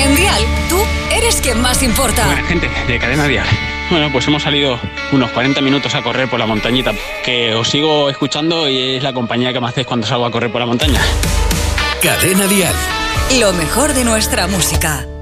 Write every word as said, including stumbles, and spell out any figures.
En Dial, tú eres quien más importa. Buena gente de Cadena Dial. Bueno, pues hemos salido unos cuarenta minutos a correr por la montañita, que os sigo escuchando y es la compañía que me hacéis cuando salgo a correr por la montaña. Cadena Dial. Lo mejor de nuestra música.